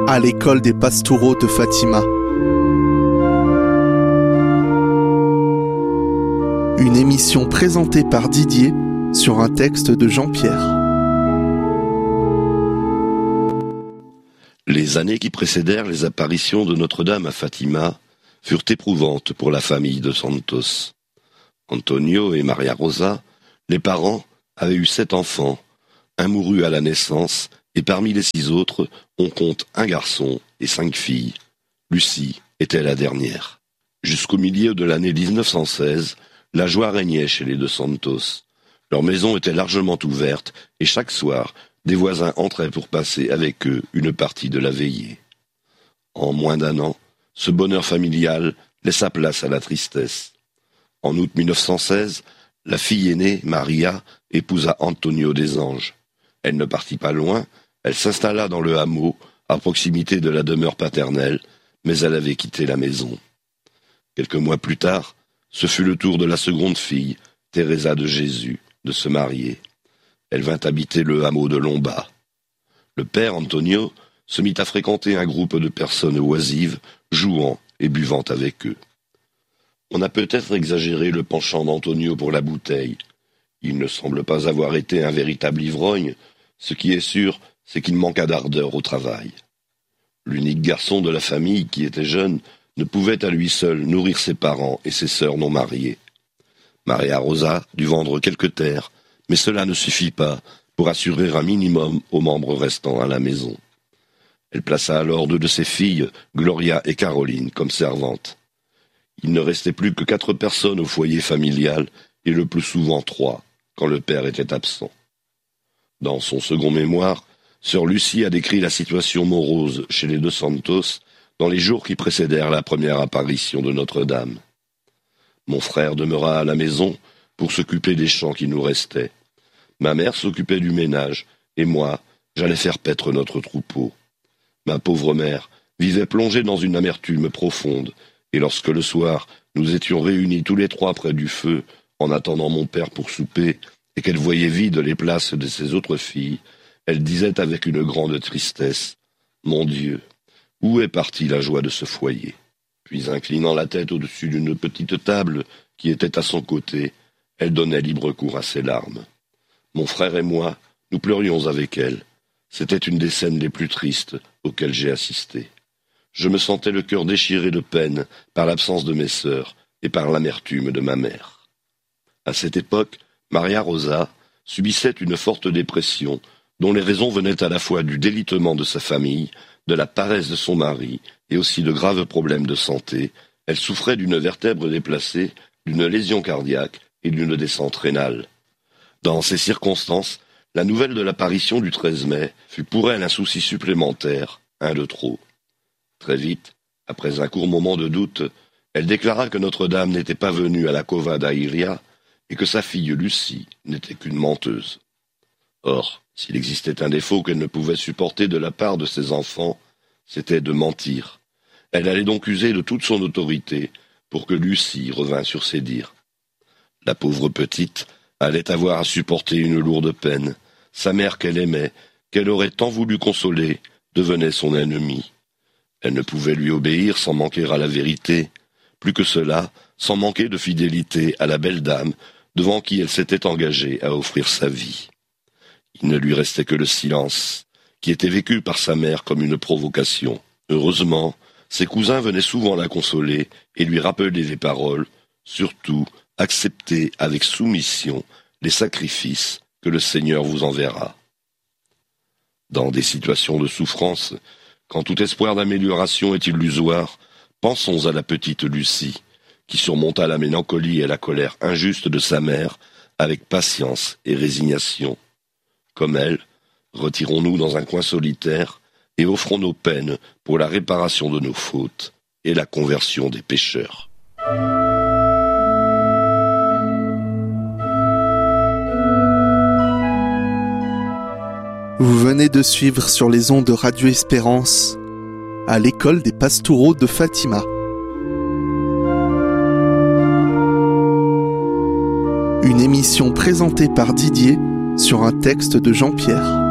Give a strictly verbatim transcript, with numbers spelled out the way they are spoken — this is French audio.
à l'école des Pastoureaux de Fatima. Une émission présentée par Didier sur un texte de Jean-Pierre. Les années qui précédèrent les apparitions de Notre-Dame à Fatima furent éprouvantes pour la famille de Santos. Antonio et Maria Rosa, les parents, avaient eu sept enfants. Un mourut à la naissance, et parmi les six autres, on compte un garçon et cinq filles. Lucie était la dernière. Jusqu'au milieu de l'année dix-neuf cent seize, la joie régnait chez les deux Santos. Leur maison était largement ouverte, et chaque soir, des voisins entraient pour passer avec eux une partie de la veillée. En moins d'un an, ce bonheur familial laissa place à la tristesse. En août mille neuf cent seize, la fille aînée, Maria, épousa Antonio des Anges. Elle ne partit pas loin, elle s'installa dans le hameau, à proximité de la demeure paternelle, mais elle avait quitté la maison. Quelques mois plus tard, ce fut le tour de la seconde fille, Teresa de Jésus, de se marier. Elle vint habiter le hameau de Lomba. Le père, Antonio, se mit à fréquenter un groupe de personnes oisives, jouant et buvant avec eux. On a peut-être exagéré le penchant d'Antonio pour la bouteille. Il ne semble pas avoir été un véritable ivrogne. Ce qui est sûr, c'est qu'il manqua d'ardeur au travail. L'unique garçon de la famille, qui était jeune, ne pouvait à lui seul nourrir ses parents et ses sœurs non mariées. Maria Rosa dut vendre quelques terres, mais cela ne suffit pas pour assurer un minimum aux membres restants à la maison. Elle plaça alors deux de ses filles, Gloria et Caroline, comme servantes. Il ne restait plus que quatre personnes au foyer familial, et le plus souvent trois, quand le père était absent. Dans son second mémoire, sœur Lucie a décrit la situation morose chez les deux Santos dans les jours qui précédèrent la première apparition de Notre-Dame. Mon frère demeura à la maison pour s'occuper des champs qui nous restaient. Ma mère s'occupait du ménage, et moi, j'allais faire paître notre troupeau. Ma pauvre mère vivait plongée dans une amertume profonde, et lorsque le soir, nous étions réunis tous les trois près du feu, en attendant mon père pour souper, et qu'elle voyait vides les places de ses autres filles, elle disait avec une grande tristesse, « Mon Dieu, où est partie la joie de ce foyer ?» Puis, inclinant la tête au-dessus d'une petite table qui était à son côté, elle donnait libre cours à ses larmes. Mon frère et moi, nous pleurions avec elle. C'était une des scènes les plus tristes auxquelles j'ai assisté. Je me sentais le cœur déchiré de peine par l'absence de mes sœurs et par l'amertume de ma mère. À cette époque, Maria Rosa subissait une forte dépression dont les raisons venaient à la fois du délitement de sa famille, de la paresse de son mari et aussi de graves problèmes de santé. Elle souffrait d'une vertèbre déplacée, d'une lésion cardiaque et d'une descente rénale. Dans ces circonstances, la nouvelle de l'apparition du treize mai fut pour elle un souci supplémentaire, un de trop. Très vite, après un court moment de doute, elle déclara que Notre-Dame n'était pas venue à la Cova da Iria et que sa fille Lucie n'était qu'une menteuse. Or, s'il existait un défaut qu'elle ne pouvait supporter de la part de ses enfants, c'était de mentir. Elle allait donc user de toute son autorité pour que Lucie revînt sur ses dires. La pauvre petite allait avoir à supporter une lourde peine. Sa mère qu'elle aimait, qu'elle aurait tant voulu consoler, devenait son ennemie. Elle ne pouvait lui obéir sans manquer à la vérité, plus que cela, sans manquer de fidélité à la belle dame devant qui elle s'était engagée à offrir sa vie. Il ne lui restait que le silence, qui était vécu par sa mère comme une provocation. Heureusement, ses cousins venaient souvent la consoler et lui rappeler les paroles, surtout accepter avec soumission les sacrifices que le Seigneur vous enverra. Dans des situations de souffrance, quand tout espoir d'amélioration est illusoire, pensons à la petite Lucie, qui surmonta la mélancolie et la colère injuste de sa mère avec patience et résignation. Comme elle, retirons-nous dans un coin solitaire et offrons nos peines pour la réparation de nos fautes et la conversion des pécheurs. Vous venez de suivre sur les ondes de Radio Espérance à l'école des Pastoureaux de Fatima. Une émission présentée par Didier sur un texte de Jean-Pierre.